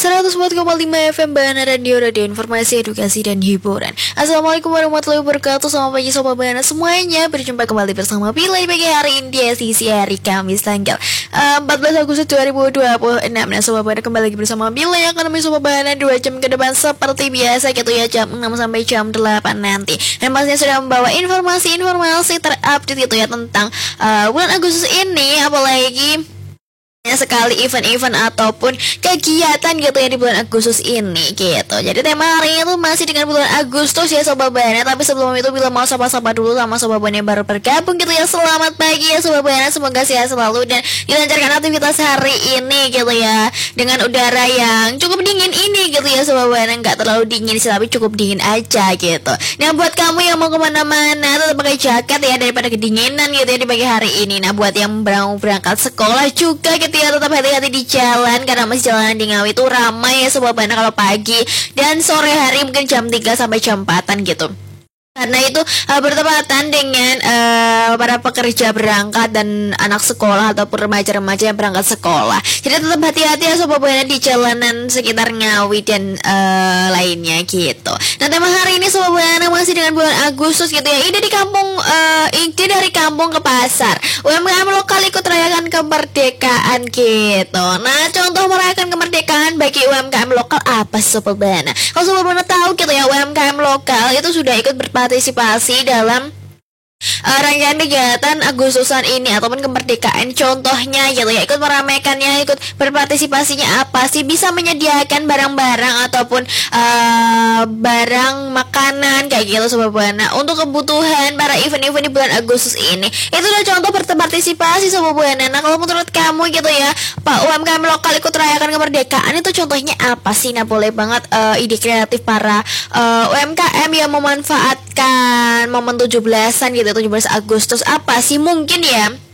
104,5 FM Bana Radio Informasi, Edukasi, dan Hiburan. Assalamualaikum warahmatullahi wabarakatuh. Selamat pagi Sobat Bana semuanya. Berjumpa kembali bersama Bila di pagi hari ini di edisi hari Kamis tanggal 14 Agustus 2026. Nah Sobat Bana, kembali lagi bersama Bila yang akan menemani Sobat Bana 2 jam ke depan seperti biasa gitu ya, jam 6 sampai jam 8 nanti. Dan pastinya sudah membawa informasi terupdate gitu ya tentang bulan Agustus ini, apalagi sekali event-event ataupun kegiatan gitu ya di bulan Agustus ini gitu. Jadi tema hari ini tuh masih dengan bulan Agustus ya Sobat Bana. Tapi sebelum itu Bila mau sapa-sapa dulu sama Sobat Bana yang baru bergabung gitu ya. Selamat pagi ya Sobat Bana, semoga sehat selalu dan dilancarkan aktivitas hari ini gitu ya, dengan udara yang cukup dingin ini gitu ya Sobat Bana. Nggak terlalu dingin sih, tapi cukup dingin aja gitu. Nah buat kamu yang mau kemana-mana tetap pakai jaket ya daripada kedinginan gitu ya di pagi hari ini. Nah buat yang mau berangkat sekolah juga gitu ya, tetap hati-hati di jalan karena masih jalanan di Ngawi itu ramai ya Sobat Bana kalau pagi dan sore hari mungkin jam 3 sampai jam 4-an gitu. Karena itu bertepatan dengan para pekerja berangkat dan anak sekolah ataupun remaja-remaja yang berangkat sekolah. Jadi tetap hati-hati ya Sobat Bana di jalanan sekitar Ngawi dan lainnya gitu. Nah tema hari ini Sobat Bana masih dengan bulan Agustus gitu ya. Ide di kampung, ide dari kampung ke pasar. UMKM lokal ikut rayakan kemerdekaan gitu. Nah contoh merayakan kemerdekaan bagi UMKM lokal apa sih Sobat Bana? Kalau Sobat Bana tahu gitu ya, UMKM lokal itu sudah ikut berpartisipasi dalam rangkaian kegiatan Agustusan ini ataupun kemerdekaan. Contohnya gitu ya, ikut meramaikannya, ikut berpartisipasinya apa sih, bisa menyediakan barang-barang ataupun barang makanan kayak gitu Sobat Bana untuk kebutuhan para event-event di bulan Agustus ini. Itu adalah contoh berpartisipasi Sobat Bana. Nah kalau menurut kamu gitu ya, Pak, UMKM lokal ikut rayakan kemerdekaan itu contohnya apa sih? Nah boleh banget ide kreatif para UMKM yang memanfaatkan momen 17-an gitu, 17 Agustus apa sih mungkin ya